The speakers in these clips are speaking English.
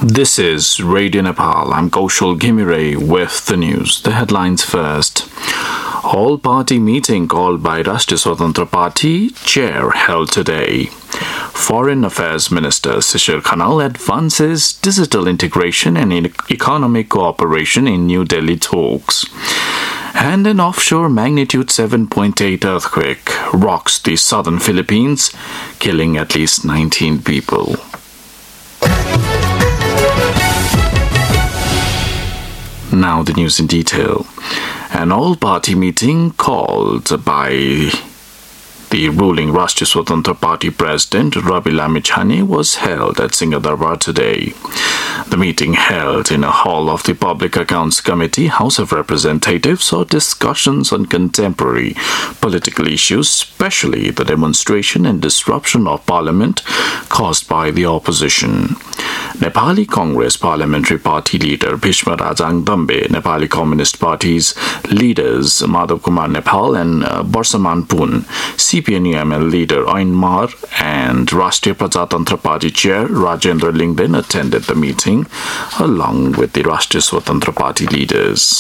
This is Radio Nepal. I'm Kaushal Ghimire with the news. The headlines first. All-party meeting called by Rashtriya Swatantra Party chair held today. Foreign Affairs Minister Shishir Khanal advances digital integration and economic cooperation in New Delhi talks. And an offshore magnitude 7.8 earthquake rocks the southern Philippines, killing at least 19 people. Now the news in detail. An all-party meeting called by the ruling Rashtriya Swatantra Party President Rabi Lamichhane was held at Singhadarbar today. The meeting held in a hall of the Public Accounts Committee, House of Representatives, saw discussions on contemporary political issues, especially the demonstration and disruption of Parliament caused by the opposition. Nepali Congress Parliamentary Party leader Bhishma Rajang Dambe, Nepali Communist Party's leaders Madhav Kumar Nepal and Barsaman Pun, CPNUML leader Ain Mar and Rashtriya Prajatantra Party chair Rajendra Lingden attended the meeting along with the Rashtriya Swatantra Party leaders.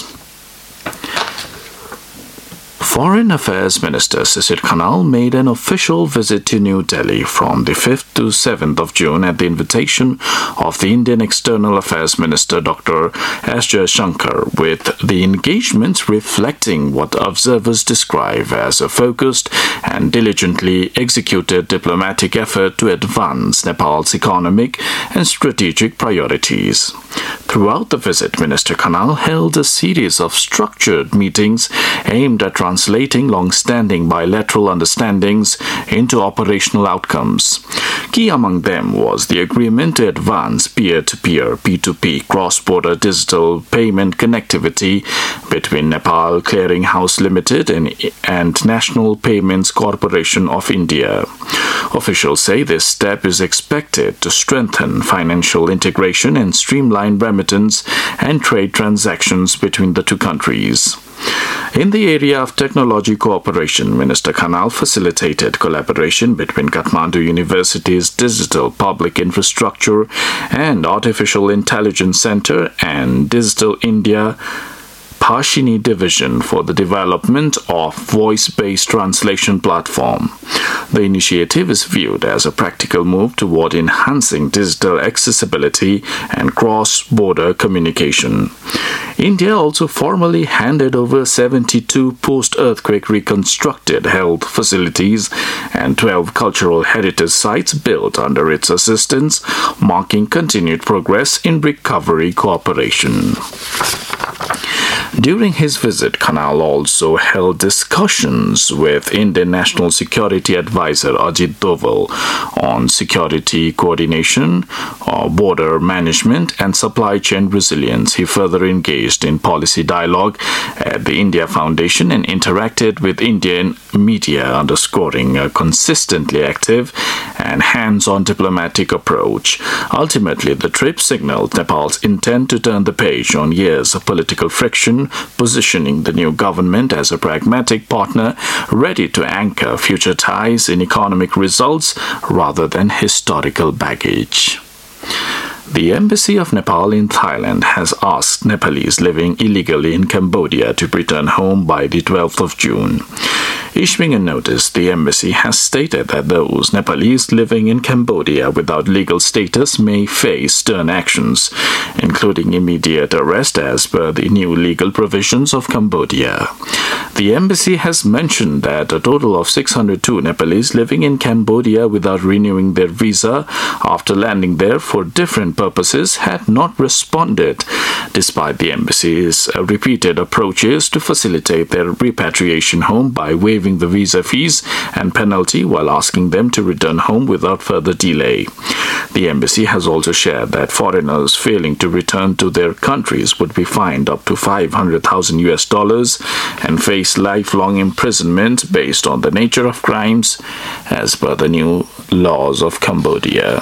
Foreign Affairs Minister Shishir Khanal made an official visit to New Delhi from the 5th to 7th of June at the invitation of the Indian External Affairs Minister Dr. S. Jaishankar, with the engagements reflecting what observers describe as a focused and diligently executed diplomatic effort to advance Nepal's economic and strategic priorities. Throughout the visit, Minister Khanal held a series of structured meetings aimed at translating long-standing bilateral understandings into operational outcomes. Key among them was the agreement to advance peer-to-peer, P2P, cross-border digital payment connectivity between Nepal Clearing House Limited and National Payments Corporation of India. Officials say this step is expected to strengthen financial integration and streamline remittance and trade transactions between the two countries. In the area of technology cooperation, Minister Khanal facilitated collaboration between Kathmandu University's Digital Public Infrastructure and Artificial Intelligence Center and Digital India Pashini Division for the development of voice-based translation platform. The initiative is viewed as a practical move toward enhancing digital accessibility and cross-border communication. India also formally handed over 72 post-earthquake reconstructed health facilities and 12 cultural heritage sites built under its assistance, marking continued progress in recovery cooperation. During his visit, Khanal also held discussions with Indian National Security Advisor Ajit Doval on security coordination, border management, and supply chain resilience. He further engaged in policy dialogue at the India Foundation and interacted with Indian media, underscoring a consistently active and hands-on diplomatic approach. Ultimately, the trip signaled Nepal's intent to turn the page on years of political friction, positioning the new government as a pragmatic partner ready to anchor future ties in economic results rather than historical baggage. The Embassy of Nepal in Thailand has asked Nepalese living illegally in Cambodia to return home by the 12th of June. Issuing a notice, the embassy has stated that those Nepalese living in Cambodia without legal status may face stern actions, including immediate arrest as per the new legal provisions of Cambodia. The embassy has mentioned that a total of 602 Nepalese living in Cambodia without renewing their visa after landing there for different purposes had not responded, despite the embassy's repeated approaches to facilitate their repatriation home by waiving the visa fees and penalty while asking them to return home without further delay. The embassy has also shared that foreigners failing to return to their countries would be fined up to $500,000 and face lifelong imprisonment based on the nature of crimes as per the new laws of Cambodia.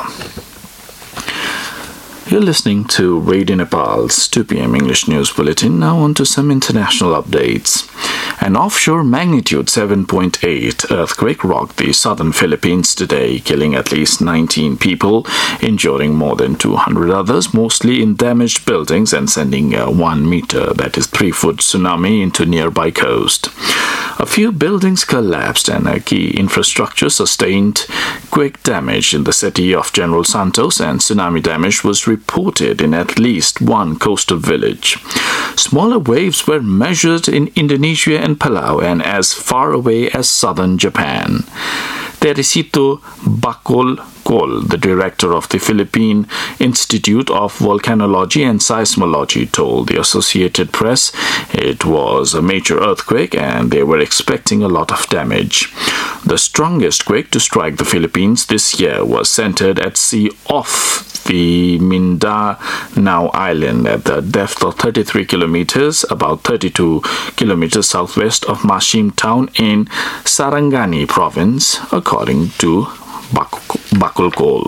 You're listening to Radio Nepal's 2 p.m. English News Bulletin. Now on to some international updates. An offshore magnitude 7.8 earthquake rocked the southern Philippines today, killing at least 19 people, injuring more than 200 others, mostly in damaged buildings, and sending a 1 meter, that is 3-foot tsunami into nearby coast. A few buildings collapsed and a key infrastructure sustained quake damage in the city of General Santos, and tsunami damage was reported in at least one coastal village. Smaller waves were measured in Indonesia and Palau and as far away as southern Japan. Teresito Bacolcol, the director of the Philippine Institute of Volcanology and Seismology, told the Associated Press it was a major earthquake and they were expecting a lot of damage. The strongest quake to strike the Philippines this year was centered at sea off the Mindanao Island at the depth of 33 kilometers, about 32 kilometers southwest of Masim town in Sarangani province, according to Bacolcol.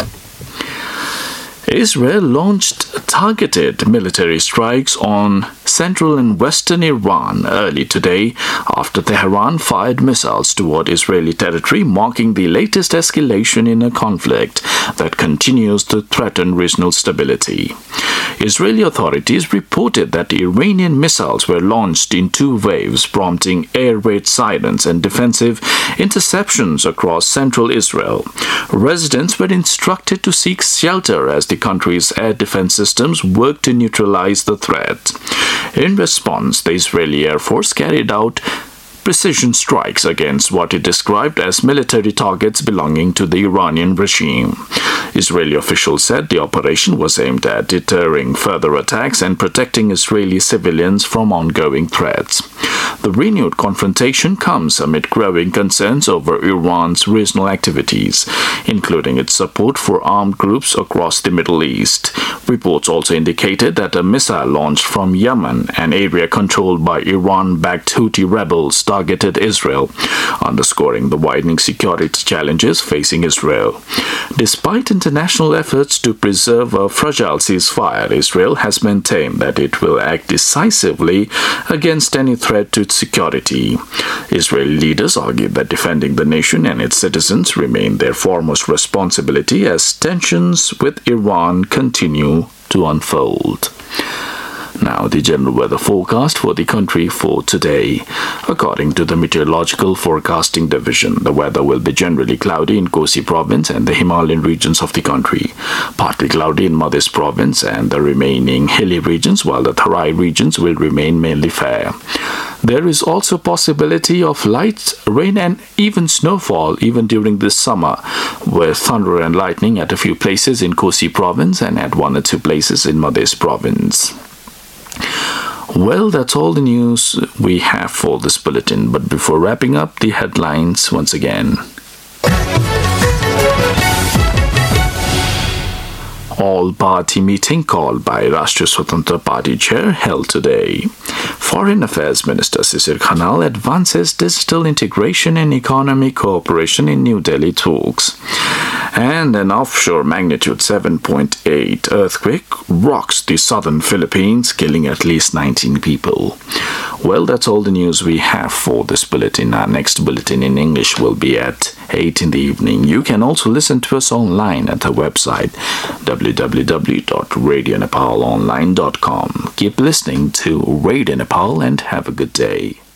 Israel launched targeted military strikes on central and western Iran early today after Tehran fired missiles toward Israeli territory, marking the latest escalation in a conflict that continues to threaten regional stability. Israeli authorities reported that Iranian missiles were launched in 2 waves, prompting air raid sirens and defensive interceptions across central Israel. Residents were instructed to seek shelter as the country's air defense systems worked to neutralize the threat. In response, the Israeli Air Force carried out precision strikes against what it described as military targets belonging to the Iranian regime. Israeli officials said the operation was aimed at deterring further attacks and protecting Israeli civilians from ongoing threats. The renewed confrontation comes amid growing concerns over Iran's regional activities, including its support for armed groups across the Middle East. Reports also indicated that a missile launched from Yemen, an area controlled by Iran-backed Houthi rebels, targeted Israel, underscoring the widening security challenges facing Israel. Despite international efforts to preserve a fragile ceasefire, Israel has maintained that it will act decisively against any threat to its security. Israeli leaders argued that defending the nation and its citizens remain their foremost responsibility as tensions with Iran continue to unfold. Now, the general weather forecast for the country for today. According to the Meteorological Forecasting Division, the weather will be generally cloudy in Kosi Province and the Himalayan regions of the country, partly cloudy in Madhya Province and the remaining hilly regions, while the Tarai regions will remain mainly fair. There is also possibility of light rain and even snowfall even during this summer, with thunder and lightning at a few places in Kosi Province and at 1 or 2 places in Madhya Province. Well, that's all the news we have for this bulletin, but before wrapping up, the headlines once again. All-party meeting called by Rashtriya Swatantra Party Chair held today. Foreign Affairs Minister Sisir Khanal advances digital integration and economic cooperation in New Delhi talks. And an offshore magnitude 7.8 earthquake rocks the southern Philippines, killing at least 19 people. Well, that's all the news we have for this bulletin. Our next bulletin in English will be at 8 in the evening. You can also listen to us online at our website www.radionepalonline.com. Keep listening to Radio Nepal and have a good day.